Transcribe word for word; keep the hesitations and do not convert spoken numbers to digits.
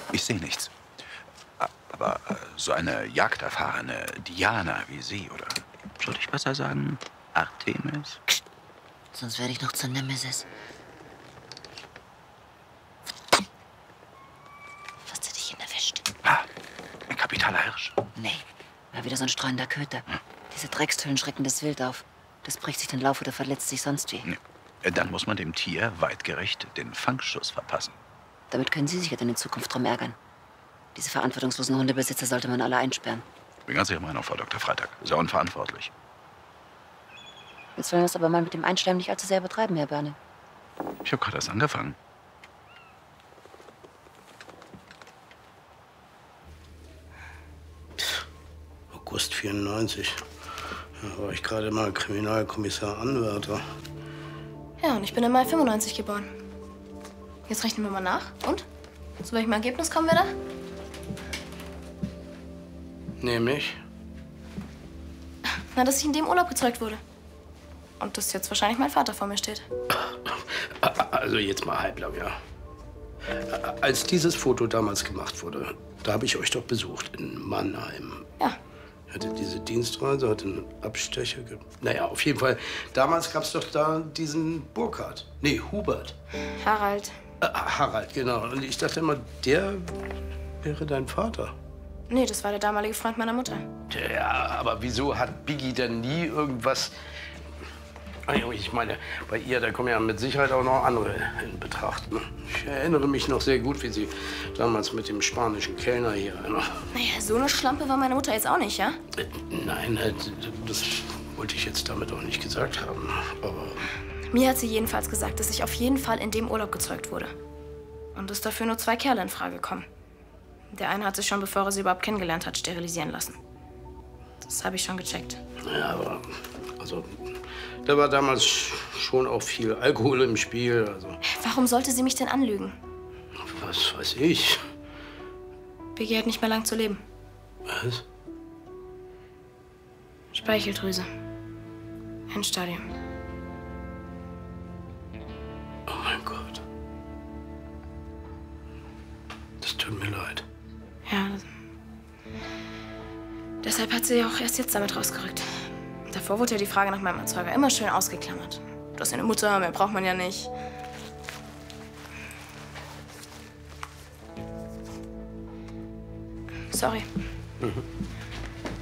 Ich sehe nichts. Aber äh, so eine jagderfahrene Diana wie Sie, oder sollte ich besser sagen, Artemis? Sonst werde ich noch zur Nemesis. Fast hätte ich ihn erwischt. Ah, ein kapitaler Hirsch. Nee, war wieder so ein streunender Köter. Hm. Diese Dreckstüllen schrecken das Wild auf. Das bricht sich den Lauf oder verletzt sich sonst wie. Nee. Dann muss man dem Tier weitgerecht den Fangschuss verpassen. Damit können Sie sich ja dann in Zukunft drum ärgern. Diese verantwortungslosen Hundebesitzer sollte man alle einsperren. Bin ganz Ihrer Meinung, Frau Doktor Freitag. Sehr unverantwortlich. Jetzt wollen wir es aber mal mit dem Einschleimen nicht allzu sehr betreiben, Herr Börne. Ich habe gerade erst angefangen. August vierundneunzig. Da war ich gerade mal Kriminalkommissar Anwärter. Ja, und ich bin im Mai fünfundneunzig geboren. Jetzt rechnen wir mal nach. Und? Zu welchem Ergebnis kommen wir da? Nämlich? Na, dass ich in dem Urlaub gezeugt wurde. Und dass jetzt wahrscheinlich mein Vater vor mir steht. Also jetzt mal halblang, ja. Als dieses Foto damals gemacht wurde, da habe ich euch doch besucht in Mannheim. Ja. Hatte diese Dienstreise, hatte einen Abstecher. Ge naja, auf jeden Fall. Damals gab es doch da diesen Burkhard. Nee, Hubert. Harald. Äh, Harald, genau. Und ich dachte immer, der wäre dein Vater. Nee, das war der damalige Freund meiner Mutter. Ja, aber wieso hat Biggie denn nie irgendwas... Ich meine, bei ihr, da kommen ja mit Sicherheit auch noch andere in Betracht. Ne? Ich erinnere mich noch sehr gut, wie sie damals mit dem spanischen Kellner hier... Naja, so eine Schlampe war meine Mutter jetzt auch nicht, ja? Äh, nein, das wollte ich jetzt damit auch nicht gesagt haben. Aber... Mir hat sie jedenfalls gesagt, dass ich auf jeden Fall in dem Urlaub gezeugt wurde. Und dass dafür nur zwei Kerle in Frage kommen. Der eine hat sich schon, bevor er sie überhaupt kennengelernt hat, sterilisieren lassen. Das habe ich schon gecheckt. Ja, aber... Also... Da war damals schon auch viel Alkohol im Spiel. Also. Warum sollte sie mich denn anlügen? Was weiß ich? Biggie hat nicht mehr lang zu leben. Was? Speicheldrüse. Endstadium. Oh mein Gott. Das tut mir leid. Ja. Das... Deshalb hat sie ja auch erst jetzt damit rausgerückt. Davor wurde ja die Frage nach meinem Erzeuger immer schön ausgeklammert. Du hast ja eine Mutter, mehr braucht man ja nicht. Sorry. Mhm.